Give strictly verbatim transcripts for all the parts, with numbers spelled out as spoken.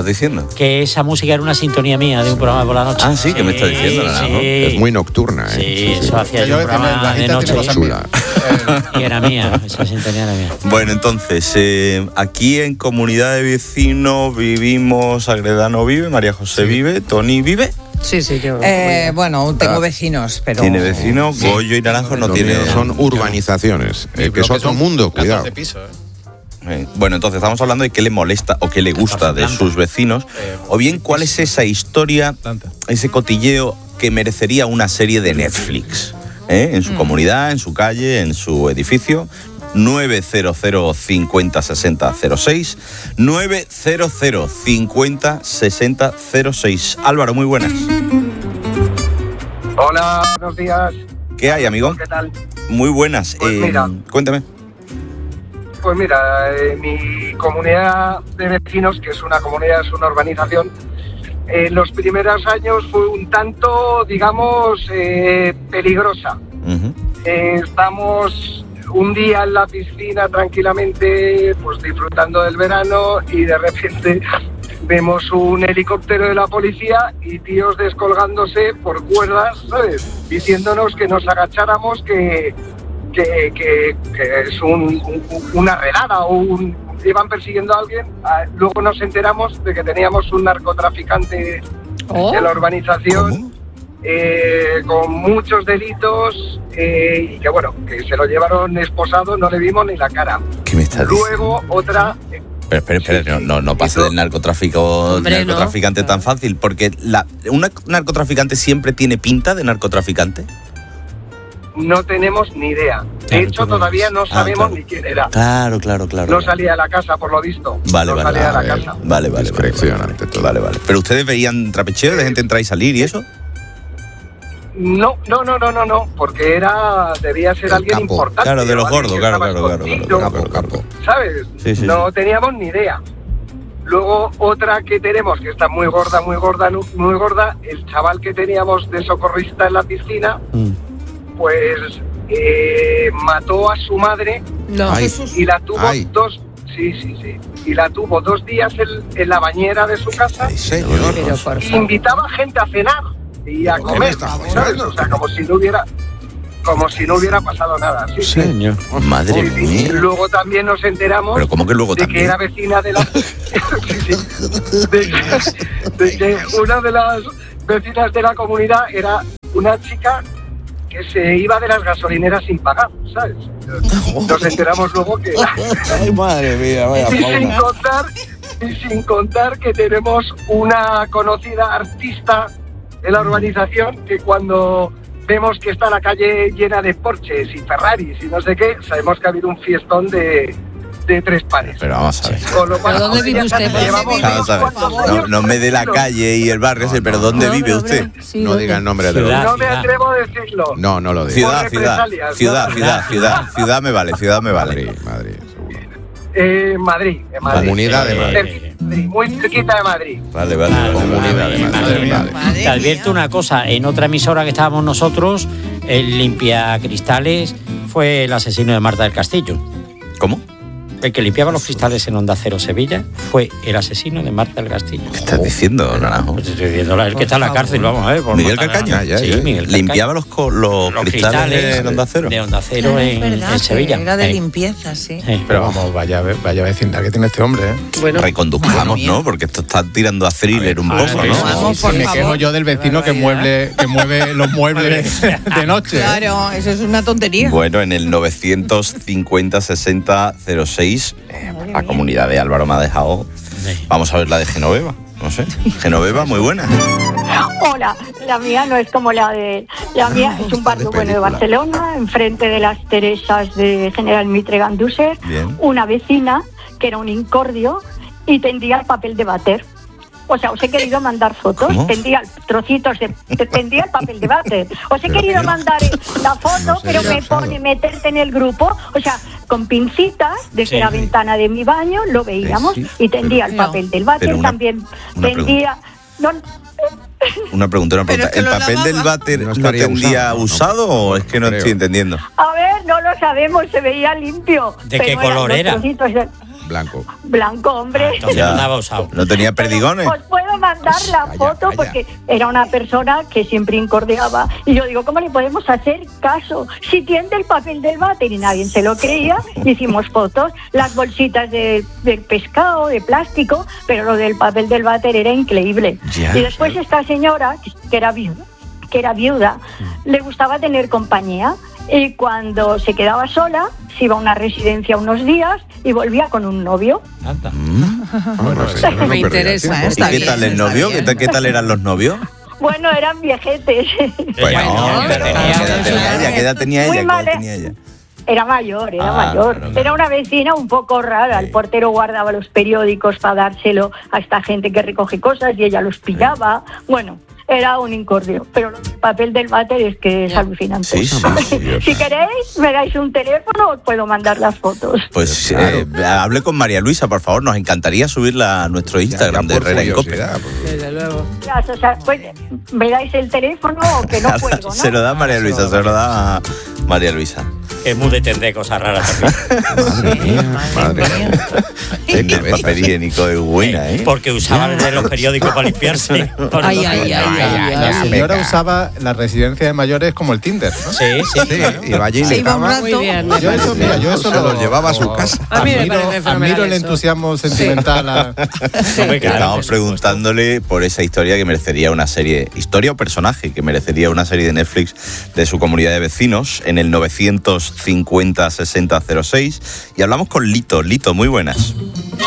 estás diciendo? Que esa música era una sintonía mía de un programa por la noche. Ah, sí, ¿qué me estás diciendo, Naranjo? Sí. Es muy nocturna, ¿eh? Sí, Sí, sí. eso hacía yo un programa de noche. Chula. Y era mía, esa sintonía era mía. Bueno, entonces, eh, aquí en Comunidad de Vecinos vivimos, Agredano vive, María José Sí. vive, Tony vive. Sí, sí, yo. Eh, bueno, tengo Ah. vecinos, pero... Tiene vecinos, Sí. Goyo y Naranjo no Lo tiene. mío son urbanizaciones, eh, que es otro mundo, cuidado. catorce pisos, ¿eh? Eh, Bueno, entonces estamos hablando de qué le molesta o qué le gusta de sus vecinos, o bien cuál es esa historia, Planta. ese cotilleo que merecería una serie de Netflix, ¿eh? En su comunidad, en su calle, en su edificio. nueve cero cero cincuenta sesenta cero seis nueve cero cero cincuenta sesenta cero seis. Álvaro, muy buenas. Hola, buenos días. ¿Qué hay, amigo? ¿Qué tal? Muy buenas. Pues Eh, mira. cuéntame. Pues mira, eh, mi comunidad de vecinos, que es una comunidad, es una urbanización, en los primeros años fue un tanto, digamos, eh, peligrosa. Ujú. Eh, estamos un día en la piscina tranquilamente, pues disfrutando del verano, y de repente vemos un helicóptero de la policía y tíos descolgándose por cuerdas, ¿sabes? Diciéndonos que nos agacháramos, que, que, que, que es un, un- una redada o un... iban persiguiendo a alguien. Ah, luego nos enteramos de que teníamos un narcotraficante Oh. de la urbanización. ¿Cómo? Eh, con muchos delitos, eh, y que bueno, que se lo llevaron esposado, no le vimos ni la cara. ¿Qué me estás diciendo? Luego otra, eh, Pero, espera, espera, Sí, no, sí. no, no pase Y tú- del narcotráfico, Hombre, no. narcotraficante tan fácil, porque la, ¿un narcotraficante siempre tiene pinta de narcotraficante? no tenemos ni idea. De Claro, hecho, tú no todavía ves. no Ah, sabemos claro. ni quién era. Claro, claro, claro. No claro. salía de la casa, por lo visto. Vale, no vale, salía de la vale. casa. Vale, vale, vale. Discreción vale. ante todo. Vale, vale. Pero ustedes veían trapecheo de gente entrar y salir y eso. No, no, no, no, no, no, porque era, debía ser El alguien capo. importante. Claro, de los o alguien gordos, que claro, estaba claro, claro, escondido, claro, Capo, capo. ¿sabes? Sí, sí, no sí. teníamos ni idea. Luego otra que tenemos, que está muy gorda, muy gorda, nu- muy gorda, el chaval que teníamos de socorrista en la piscina, pues eh, mató a su madre No, Ay. Jesús. y la tuvo Ay. dos, sí, sí, sí, y la tuvo dos días en, en la bañera de su casa. Ay, Señor. Pero por Y favor. invitaba gente a cenar y a ¿Pero qué me comer, estás ¿sabes? hablando? O sea, como si no hubiera, como si no hubiera pasado nada. Sí, sí. Señor. Madre Sí, sí. mía. Luego también nos enteramos Pero ¿cómo que luego de también? que era vecina de la sí, sí. de, que, de que una de las vecinas de la comunidad era una chica que se iba de las gasolineras sin pagar, ¿sabes? Nos enteramos luego que Ay, madre mía, vaya y sin fauna. contar y sin contar que tenemos una conocida artista en la urbanización que cuando vemos que está la calle llena de Porsches y Ferraris y no sé qué, sabemos que ha habido un fiestón de, de tres pares. Pero vamos a ver. Con lo cual, ¿Pero dónde ahora vive ya usted? sabes, llevamos Vamos a ver. unos cuantos No, años no me dé la tranquilos. calle y el barrio ese, pero ¿dónde No, vive pero, usted? hombre, sí, No ¿dónde? diga el nombre de Ciudad. los... No me atrevo a decirlo. No, no lo diga. Ciudad, Por ciudad, represalias, ciudad, ¿no? ciudad, ciudad, ciudad me vale, ciudad me vale. Madrid, Madrid, seguro. Eh, Madrid, en Madrid. Comunidad de Eh, Madrid. Cerquita, muy cerquita de Madrid. Vale, vale, vale. Comunidad de Madrid. Madre Vale. Te advierto una cosa, en otra emisora que estábamos nosotros, el limpiacristales fue el asesino de Marta del Castillo. ¿Cómo? El que limpiaba los cristales en Onda Cero Sevilla fue el asesino de Marta del Castillo. ¿Qué estás diciendo, Naranjo? Pues estoy diciendo, el que está en la cárcel, vamos a ver. por Miguel matar a- Calcaña, ya, sí, ya. Miguel Calcaña. Limpiaba los, co- los, Los cristales, de Onda Cero. De Onda Cero Ah, en, es verdad, en Sevilla. que era de Eh, limpieza, sí. eh. Pero vamos, vaya, vaya vecindad que tiene este hombre, ¿eh? Bueno, Reconduzcamos, Madre mía. ¿no? Porque esto está tirando a thriller un A ver, poco, a ver, ¿no? vamos, Sí, por me favor. quejo yo del vecino que mueble, que mueve los muebles de noche. ¿eh? Claro, eso es una tontería. Bueno, en el novecientos cincuenta sesenta cero seis, eh, la comunidad de Álvaro me ha dejado. Vamos a ver la de Genoveva. No sé. Genoveva, muy buena. Hola, la mía no es como la de él. La mía es un barrio bueno de Barcelona, enfrente de las Teresas de General Mitre Gandúser, Bien. una vecina que era un incordio y tendía el papel de váter. O sea, os he querido mandar fotos, ¿Cómo? tendía trocitos de, te- tendía el papel de váter. Os he Pero, querido pero- mandar eh, la foto, No sé, pero me pasado. pone meterte en el grupo, o sea, con pincitas desde Sí. la ventana de mi baño lo veíamos Sí, y tendía el pero- papel del váter, pero una- también una tendía... No, Una pregunta, una Pero pregunta. es que ¿El lo papel del lavaba. váter No lo estaría tendría usado, usado, ¿no? o es que no Creo. estoy entendiendo? A ver, no lo sabemos, se veía limpio. ¿De pero qué eran color los era? trocitos de- Blanco. Blanco, hombre. Entonces Ya. no estaba usado. No tenía Pero perdigones. os puedo mandar la Calla, foto calla. porque era una persona que siempre incordiaba. Y yo digo, ¿cómo le podemos hacer caso? Si tiende el papel del váter y nadie se lo creía, hicimos fotos, las bolsitas de, de pescado, de plástico, pero lo del papel del váter era increíble. Ya. Y después esta señora, que era viuda, que era viuda, le gustaba tener compañía. Y cuando se quedaba sola, se iba a una residencia unos días y volvía con un novio. Anda. Bueno, Me señora, no perdía interesa, tiempo. ¿eh? ¿Y Está qué bien, tal el está novio? bien. ¿Qué tal, qué tal eran los novios? Bueno, eran viejetes. Bueno, pero ¿qué tenía- edad tenía ella? ¿Qué edad tenía Muy ella? ¿Qué mal, edad ¿eh? tenía ella? Era mayor, era Ah, mayor. claro, claro. Era una vecina un poco rara. El portero guardaba los periódicos para dárselo a esta gente que recoge cosas y ella los pillaba. Bueno, era un incordio. Pero el papel del váter es que es alucinante. Sí, sí, sí. Si queréis, me dais un teléfono, os puedo mandar las fotos. Pues Claro. eh, hable con María Luisa, por favor. Nos encantaría subirla a nuestro Instagram Ya, de por Herrera en Cope. curiosidad, pues. Desde luego. O sea, pues, me dais el teléfono o que no puedo, ¿no? Se lo da María Luisa, se lo da a María Luisa. Que es muy de tender cosas raras también. Madre mía, madre mía. Qué El cabeza. papel higiénico es buena, ¿eh? Porque usaban de los periódicos para limpiarse. Ay, ay, ay, ay, La ay. señora venga. usaba la residencia de mayores como el Tinder, ¿no? Sí, sí. Sí, iba allí y Se iba un dejaba. rato. Muy bien. Yo eso, mira, yo eso Se los llevaba a su casa. A mí me admiro, parece fenomenal admiro el eso. entusiasmo sentimental. a- Hombre, Que claro, Estamos por supuesto. preguntándole por esa historia que merecería una serie, historia o personaje que merecería una serie de Netflix de su comunidad de vecinos en el novecientos cincuenta sesenta cero seis. Y hablamos con Lito. Lito, muy buenas.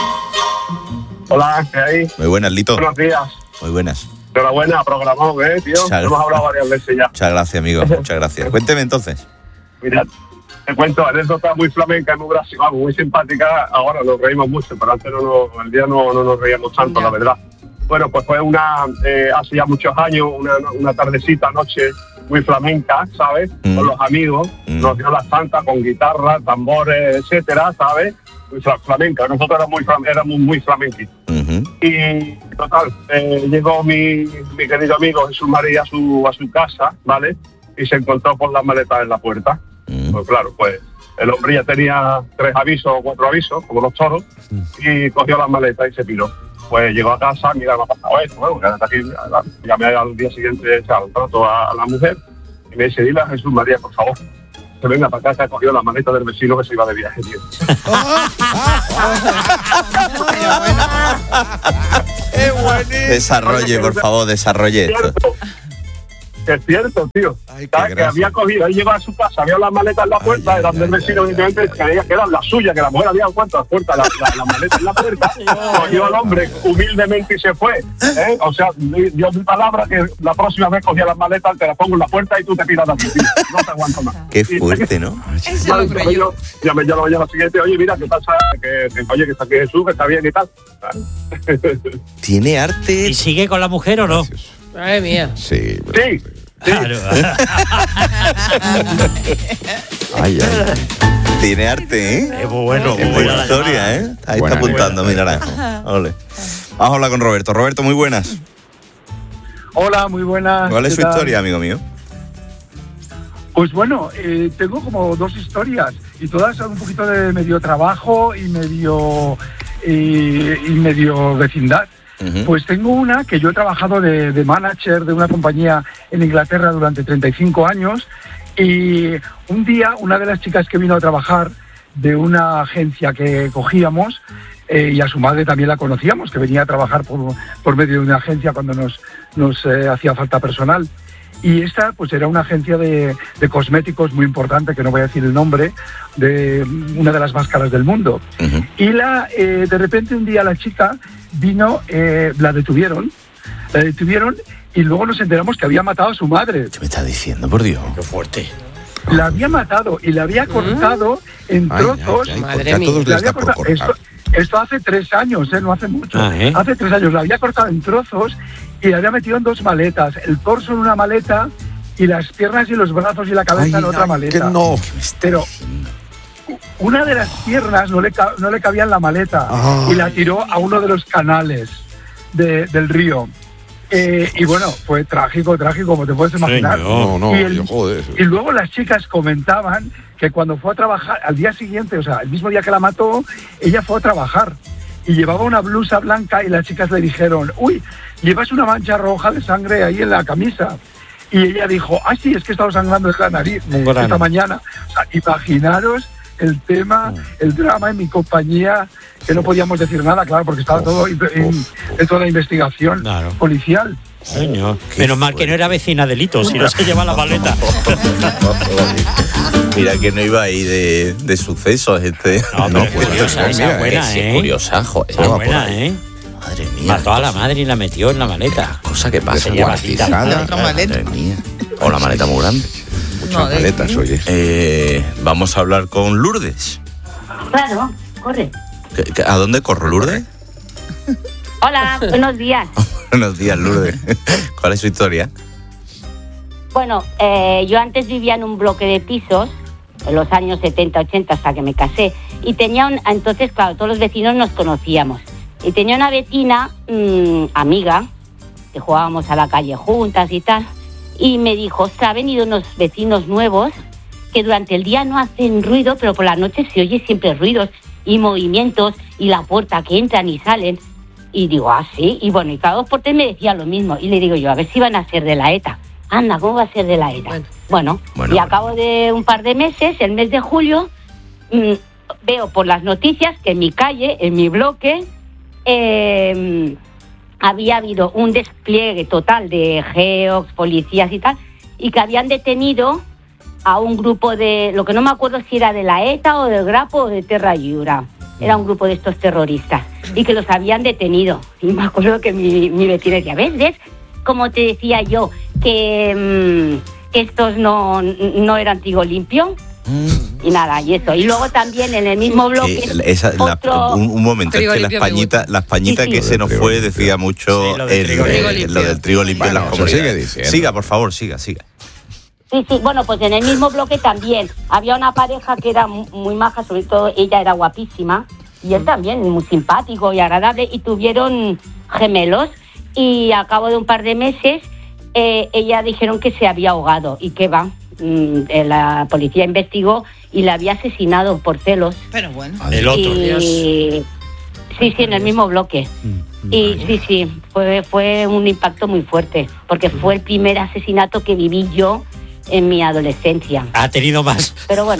Hola, ¿qué hay? Muy buenas, Lito. Buenos días. Muy buenas. Enhorabuena, programón, ¿eh, tío? Muchas Hemos hablado varias veces ya. Muchas gracias, amigo. Muchas gracias. Cuénteme entonces. Mira, te cuento, anécdota muy flamenca y muy graciosa, vamos, muy simpática. Ahora nos reímos mucho, pero antes no, nos- el día no, no nos reíamos tanto, la verdad. Bueno, pues fue una, eh, hace ya muchos años, una, una tardecita, noche muy flamenca, ¿sabes? Mm. Con los amigos, Mm. nos dio la santa con guitarra, tambores, etcétera, ¿sabes? Muy fla- flamenca, nosotros éramos muy, flam- éramos muy flamenquitos. Ujú. Y total, eh, llegó mi, mi querido amigo Jesús María a su, a su casa, ¿vale? Y se encontró con las maletas en la puerta. Mm. Pues claro, pues el hombre ya tenía tres avisos o cuatro avisos, como los toros, y cogió las maletas y se piró. Pues llegó a casa, mira, me ha pasado esto, bueno, quédate aquí, llamé al día siguiente, o sea, al trato a, a la mujer, y me dice, dile a Jesús María, por favor, que venga para casa, cogió la maleta del vecino que se iba de viaje, tío. Desarrolle, por favor, desarrolle esto. Cierto. Es cierto, tío. Ay, qué ¿Sabes? Que gracia. había cogido, él llegó a su casa, vio las maletas en la puerta, Ay, eran ay, del ay, vecino, ay, evidentemente, ay, creía que eran las suyas, que la mujer había puesto las puertas, la, la, la maleta en la puerta, cogió al hombre humildemente y se fue. ¿eh? O sea, dio mi palabra que la próxima vez cogía las maletas, te las pongo en la puerta y tú te tiras de aquí, tío. No te aguanto más. Qué Y- fuerte, ¿no? Ese Ya, lo creyó. ya me llamo mañana siguiente, oye, mira, ¿qué pasa? Que, que, oye, que está aquí Jesús, que está bien y tal. Tiene arte. ¿Y sigue con la mujer o no? Madre mía. Sí. Sí, Claro. Ay, ay. Tiene arte, ¿eh? Es muy bueno, muy Es buena buena la historia, llamada. ¿eh? Ahí Buena, está apuntando, mi naranjo. Ole. Vamos a hablar con Roberto. Roberto, muy buenas. Hola, muy buenas. ¿Cuál es ¿qué su tal? historia, amigo mío? Pues bueno, eh, tengo como dos historias y todas son un poquito de medio trabajo y medio eh, y medio vecindad. Ujú. Pues tengo una que yo he trabajado de, de manager de una compañía en Inglaterra durante treinta y cinco años y un día una de las chicas que vino a trabajar de una agencia que cogíamos eh, y a su madre también la conocíamos, que venía a trabajar por, por medio de una agencia cuando nos, nos eh, hacía falta personal. Y esta pues era una agencia de, de cosméticos muy importante, que no voy a decir el nombre, de una de las más caras del mundo. Ujú. Y la, eh, de repente un día la chica vino, eh, la detuvieron, la detuvieron y luego nos enteramos que había matado a su madre. ¿Qué me estás diciendo, por Dios? Qué fuerte. La había matado y la había cortado en Ay, trozos. ay, ay, Madre porque a mía. todos La les había da por cortado- cortar. esto, esto hace tres años, ¿eh? No hace mucho. Ah, ¿eh? Hace tres años la había cortado en trozos y la había metido en dos maletas. El torso en una maleta y las piernas y los brazos y la cabeza Ay, en otra ay, maleta. que no. Pero una de las piernas no le, ca- no le cabía en la maleta Ay. y la tiró a uno de los canales de- del río. Eh, y bueno, fue trágico, trágico, como te puedes imaginar. No, no, y, el- yo, joder. y luego las chicas comentaban que cuando fue a trabajar, al día siguiente, o sea, el mismo día que la mató, ella fue a trabajar y llevaba una blusa blanca y las chicas le dijeron, uy, llevas una mancha roja de sangre ahí en la camisa. Y ella dijo, ah, sí, es que estaba sangrando desde la nariz esta mañana. O sea, imaginaros el tema, el drama en mi compañía, que no podíamos decir nada, claro, porque estaba todo en, en toda la investigación Claro. policial. Señor. Menos mal que no era vecina de Lito, si no se lleva la maleta. Mira que no iba ahí de, de sucesos este. No, pero es pues, curiosa, mira, esa mira, buena, Sí, ¿eh? curiosa, joder. Esa va por buena, ahí. ¿eh? Madre mía. Mató a la madre y la metió en la maleta. Cosa que pasa. Descuartizada. Otra maleta. Madre mía. O la maleta muy grande. Muchas maletas, oye. Eh, vamos a hablar con Lourdes. Claro, corre. ¿Qué- qué- ¿A dónde corro, Lourdes? Hola, buenos días. Buenos días, Lourdes. ¿Cuál es su historia? Bueno, eh, yo antes vivía en un bloque de pisos, en los años setenta, ochenta, hasta que me casé. Y tenía un, entonces, claro, todos los vecinos nos conocíamos. Y tenía una vecina, mmm, amiga, que jugábamos a la calle juntas y tal. Y me dijo, ostras, ha venido unos vecinos nuevos que durante el día no hacen ruido, pero por la noche se oye siempre ruidos y movimientos y la puerta que entran y salen. Y digo, ah, sí. Y bueno, y cada dos por tres me decía lo mismo. Y le digo yo, a ver si van a ser de la ETA. Anda, ¿cómo va a ser de la ETA? Bueno. Bueno, Bueno, y bueno. a cabo de un par de meses, el mes de julio, mmm, veo por las noticias que en mi calle, en mi bloque, eh, había habido un despliegue total de geos, policías y tal, y que habían detenido a un grupo de, lo que no me acuerdo si era de la ETA o del Grapo o de Terra Lliure. Era un grupo de estos terroristas y que los habían detenido. Y me acuerdo que mi, mi vecina decía, ¿ves? ¿Ves? Como te decía yo, que, mmm, que estos no, no eran trigo limpio. Y nada, y eso. Y luego también en el mismo bloque, Eh, esa- la- otro... un, un momento, es Trigo que las limpio me pañitas, las pañitas Sí, sí. que se nos Trigo fue limpio. decía mucho Sí, lo del el- trigo eh, limpio. lo del trigo limpio en Bueno, las eso sigue comunidades. diciendo. Siga, por favor, siga, siga. Sí, sí, bueno, pues en el mismo bloque también había una pareja que era mu- muy maja, sobre todo ella era guapísima y él también, muy simpático y agradable, y tuvieron gemelos y a cabo de un par de meses eh, ella dijeron que se había ahogado y que va, mm, eh, la policía investigó y la había asesinado por celos. Pero bueno. El otro. Y... Sí, sí, en el mismo bloque. Y sí, sí, fue, fue un impacto muy fuerte, porque fue el primer asesinato que viví yo en mi adolescencia. Ha tenido más. Pero bueno,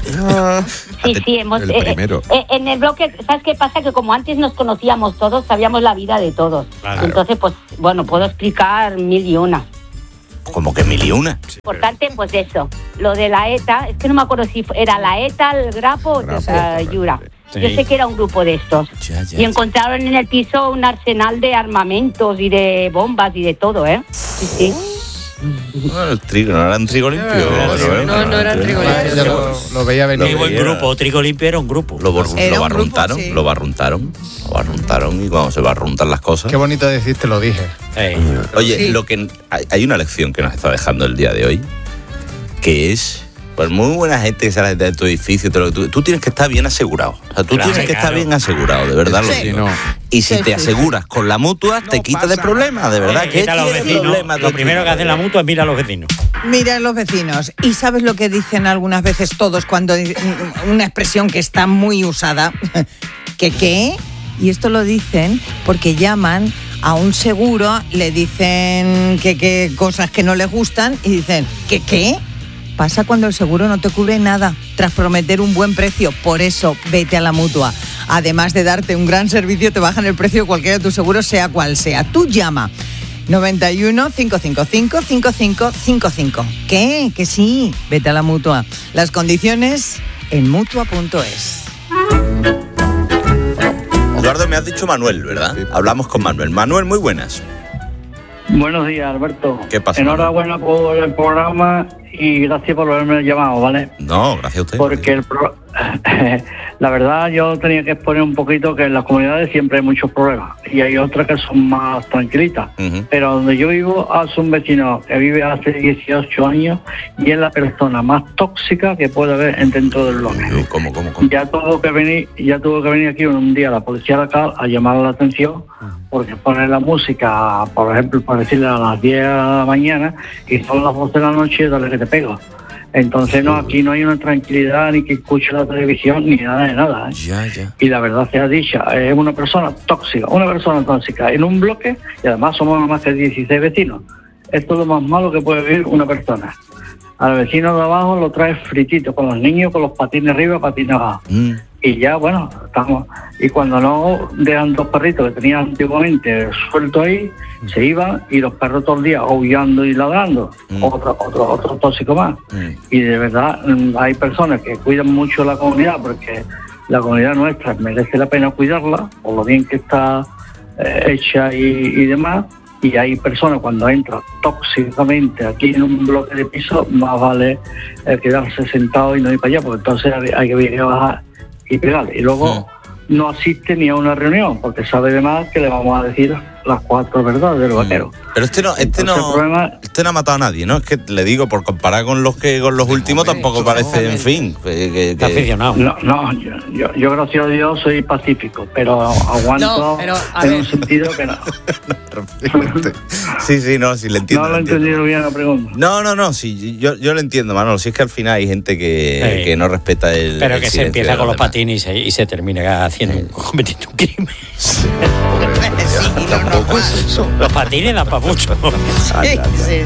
sí, sí, hemos... El eh, primero. eh, en el bloque, ¿sabes qué pasa? Que como antes nos conocíamos todos, sabíamos la vida de todos. Claro. Entonces, pues, bueno, puedo explicar mil y una. Como que mil y una. Importante, pues eso, lo de la ETA, es que no me acuerdo si era la ETA, el Grapo o Grapo, Terra Lliure. sí. Yo sé que era un grupo de estos. Ya, ya, Y ya. encontraron en el piso un arsenal de armamentos y de bombas y de todo, ¿eh? Sí, sí. Bueno, el trigo, ¿no eran trigo limpio? No, no, no eran trigo limpio. Yo lo, lo veía venir. Qué buen veía. grupo. Trigo limpio era un grupo. Lo, bor- Era lo un grupo, barruntaron, sí. lo barruntaron, lo barruntaron y cuando se barruntan las cosas. Qué bonito decir, te lo dije. Eh, Oye, Sí. lo que hay, hay una lección que nos está dejando el día de hoy, que es, pues muy buena gente que sale de tu edificio, te lo- tú, tú tienes que estar bien asegurado. O sea, tú Claro, tienes que estar claro. bien asegurado, de verdad lo Sí. digo. Si no, Y si Sí, te sí, aseguras con la mutua, te No quitas de pasa problemas, de verdad. eh, ¿Qué quita a los tienes vecinos. problemas? Lo primero que hace la mutua es mira a los vecinos. Mira los vecinos. ¿Y sabes lo que dicen algunas veces todos cuando di- una expresión que está muy usada? ¿Que qué? Y esto lo dicen porque llaman a un seguro, le dicen que, que cosas que no les gustan y dicen, ¿que qué? Pasa cuando el seguro no te cubre nada tras prometer un buen precio. Por eso, vete a la Mutua. Además de darte un gran servicio, te bajan el precio de cualquiera de tus seguros, sea cual sea. Tú llama. noventa y uno, cinco cinco cinco, cinco cinco cinco cinco. ¿Qué? Que sí. Vete a la Mutua. Las condiciones en mutua punto es. Eduardo, me has dicho Manuel, ¿verdad? Hablamos con Manuel. Manuel, muy buenas. Buenos días, Alberto. ¿Qué pasa, Enhorabuena por el programa y gracias por haberme llamado, ¿vale? No, gracias a usted. Porque el pro... la verdad yo tenía que exponer un poquito que en las comunidades siempre hay muchos problemas y hay otras que son más tranquilitas. Uh-huh. Pero donde yo vivo hace un vecino que vive hace dieciocho años y es la persona más tóxica que puede haber dentro del bloque. ¿Cómo, cómo, cómo? Ya tuvo que venir, ya tuvo que venir aquí un día la policía local a llamar la atención porque pone la música, por ejemplo, para decirle a las diez de la mañana y son las doce de la noche y dale que te pego. Entonces no, aquí no hay una tranquilidad ni que escuche la televisión ni nada de nada, ¿eh? Ya, ya. Y la verdad sea dicha, es una persona tóxica, una persona tóxica en un bloque y además somos más que dieciséis vecinos. Esto es lo más malo que puede vivir una persona. Al vecino de abajo lo trae fritito, con los niños, con los patines arriba, patines abajo. Mm. Y ya, bueno, estamos... Y cuando no dejan dos perritos que tenían antiguamente sueltos ahí, mm. se iban y los perros todo el día aullando y ladrando. Mm. Otro, otro, otro tóxico más. Mm. Y de verdad hay personas que cuidan mucho la comunidad porque la comunidad nuestra merece la pena cuidarla, por lo bien que está eh, hecha y, y demás. Y hay personas cuando entran tóxicamente aquí en un bloque de piso, más vale eh, quedarse sentado y no ir para allá, porque entonces hay, hay que venir a bajar y pegar. Y luego mm. no asiste ni a una reunión, porque sabe de más que le vamos a decir las cuatro verdades del vaquero. Pero este no, este entonces, no, problema... este no ha matado a nadie, ¿no? Es que le digo, por comparar con los que con los últimos, no, tampoco parece, no, en fin, que, que, está aficionado. No, no, yo, yo, yo gracias a Dios soy pacífico, pero aguanto no, pero, en ver. un sentido que no. sí, sí, no, sí le entiendo. No lo he entendido bien la pregunta. No, no, no, sí, yo, yo lo entiendo, Manolo. Si es que al final hay gente que, sí. que no respeta el. Pero el que se empieza con los patines y se, y se termina haciendo sí. cometiendo un crimen. Sí, tampoco es eso. Los patines dan para mucho. Sí, sí,